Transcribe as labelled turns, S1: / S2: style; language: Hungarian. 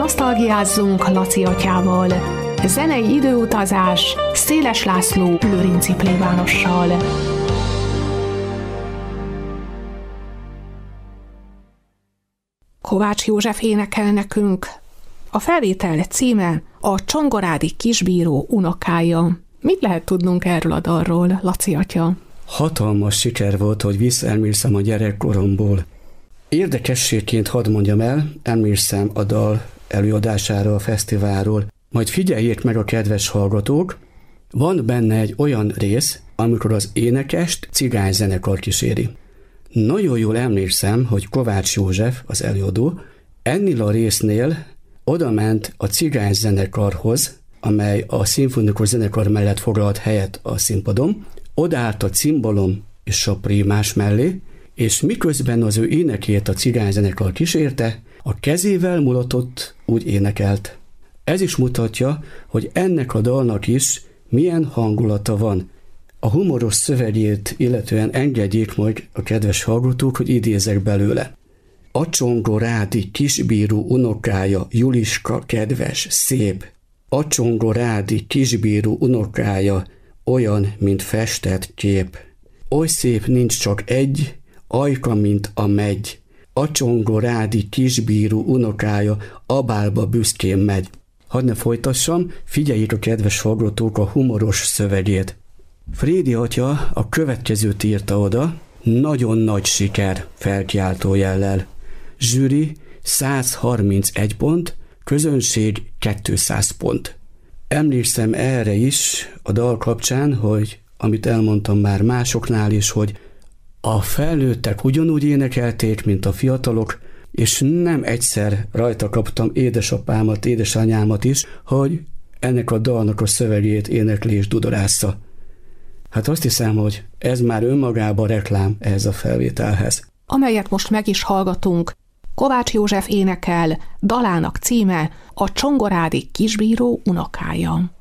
S1: Nosztalgiázzunk Laci atyával. Zenei időutazás Széles László lőrinci plébánossal. Kovács József énekel nekünk. A felvétel címe a Csongorádi kisbíró unokája. Mit lehet tudnunk erről a dalról, Laci atya?
S2: Hatalmas siker volt, hogy visszaemlékszem a gyerekkoromból. Érdekességként hadd mondjam el, emlékszem a dal előadására a fesztiválról. Majd figyeljék meg a kedves hallgatók, van benne egy olyan rész, amikor az énekest cigányzenekar kíséri. Nagyon jól emlékszem, hogy Kovács József, az előadó, ennél a résznél odament a cigányzenekarhoz, amely a szimfonikus zenekar mellett foglalt helyet a színpadon, odaállt a cimbalom és a prímás mellé, és miközben az ő énekét a cigányzenekar kísérte, a kezével mulatott, úgy énekelt. Ez is mutatja, hogy ennek a dalnak is milyen hangulata van. A humoros szövegét illetően engedjék majd a kedves hallgatók, hogy idézek belőle. A csongorádi kisbíró unokája, Juliska kedves, szép. A csongorádi kisbíró unokája, olyan, mint festett kép. Oly szép nincs csak egy, ajka, mint a megy. A csongorádi kisbíró unokája abálba büszkén megy. Hadd ne folytassam, figyeljék a kedves hallgatók a humoros szövegét. Frédi atya a következőt írta oda, nagyon nagy siker felkiáltójellel. Zsűri 131 pont, közönség 200 pont. Emlékszem erre is a dal kapcsán, hogy amit elmondtam már másoknál is, hogy a felnőttek ugyanúgy énekelték, mint a fiatalok, és nem egyszer rajta kaptam édesapámat, édesanyámat is, hogy ennek a dalnak a szövegét énekli és dudorásza. Hát azt hiszem, hogy ez már önmagában reklám ehhez a felvételhez.
S1: Amelyet most meg is hallgatunk, Kovács József énekel, dalának címe a Csongorádi kisbíró unokája.